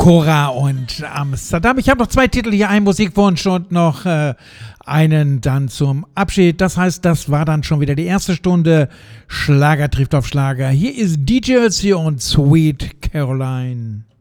Cora und Amsterdam. Ich habe noch 2 Titel hier, einen Musikwunsch und noch einen dann zum Abschied. Das heißt, das war dann schon wieder die erste Stunde. Schlager trifft auf Schlager. Hier ist DJ Ötzi und Sweet Caroline.